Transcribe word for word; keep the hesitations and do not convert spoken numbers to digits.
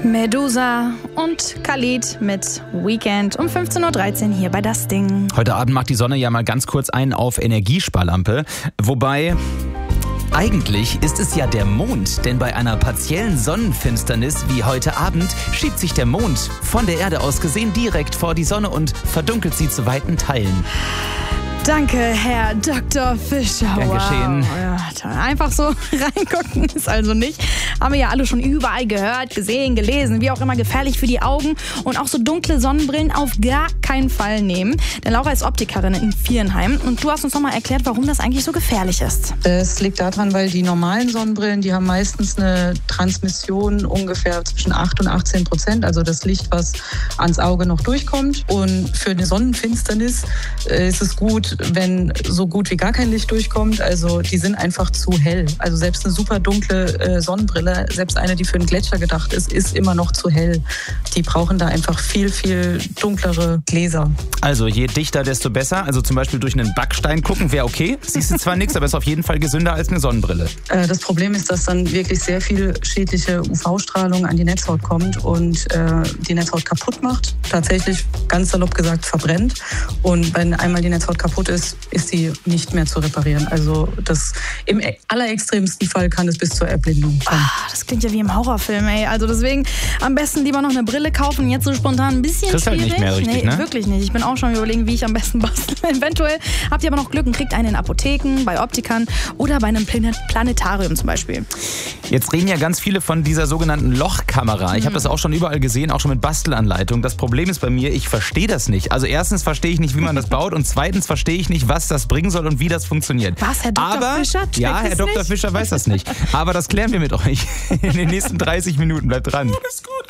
Medusa und Khalid mit Weekend um fünfzehn Uhr dreizehn hier bei Das Ding. Heute Abend macht die Sonne ja mal ganz kurz einen auf Energiesparlampe. Wobei, eigentlich ist es ja der Mond. Denn bei einer partiellen Sonnenfinsternis wie heute Abend schiebt sich der Mond von der Erde aus gesehen direkt vor die Sonne und verdunkelt sie zu weiten Teilen. Danke, Herr Doktor Fischer. Gern geschehen. Ja, einfach so reingucken ist also nicht. Haben wir ja alle schon überall gehört, gesehen, gelesen, wie auch immer, gefährlich für die Augen. Und auch so dunkle Sonnenbrillen auf gar keinen Fall nehmen. Denn Laura ist Optikerin in Viernheim und du hast uns nochmal erklärt, warum das eigentlich so gefährlich ist. Es liegt daran, weil die normalen Sonnenbrillen, die haben meistens eine Transmission ungefähr zwischen acht und achtzehn Prozent. Also das Licht, was ans Auge noch durchkommt. Und für eine Sonnenfinsternis äh, ist es gut, wenn so gut wie gar kein Licht durchkommt. Also die sind einfach zu hell. Also selbst eine super dunkle äh, Sonnenbrille, selbst eine, die für einen Gletscher gedacht ist, ist immer noch zu hell. Die brauchen da einfach viel, viel dunklere Gläser. Also je dichter, desto besser. Also zum Beispiel durch einen Backstein gucken wäre okay. Siehst du zwar nichts, aber ist auf jeden Fall gesünder als eine Sonnenbrille. Äh, das Problem ist, dass dann wirklich sehr viel schädliche U V-Strahlung an die Netzhaut kommt und äh, die Netzhaut kaputt macht. Tatsächlich, ganz salopp gesagt, verbrennt. Und wenn einmal die Netzhaut kaputt ist, ist sie nicht mehr zu reparieren. Also das, im allerextremsten Fall kann es bis zur Erblindung kommen. Ah, das klingt ja wie im Horrorfilm, ey. Also deswegen am besten lieber noch eine Brille kaufen. Jetzt so spontan ein bisschen Kriegst schwierig. Halt nicht mehr richtig, nee, ne? wirklich nicht. Ich bin auch schon überlegen, wie ich am besten bastle. Eventuell habt ihr aber noch Glück und kriegt einen in Apotheken, bei Optikern oder bei einem Planetarium zum Beispiel. Jetzt reden ja ganz viele von dieser sogenannten Lochkamera. Ich habe das auch schon überall gesehen, auch schon mit Bastelanleitung. Das Problem ist bei mir, ich verstehe das nicht. Also erstens verstehe ich nicht, wie man das baut und zweitens verstehe ich nicht, was das bringen soll und wie das funktioniert. Was, Herr Doktor Aber, Fischer? Ja, Herr Doktor nicht? Fischer weiß das nicht. Aber das klären wir mit euch in den nächsten dreißig Minuten. Bleibt dran. Alles gut.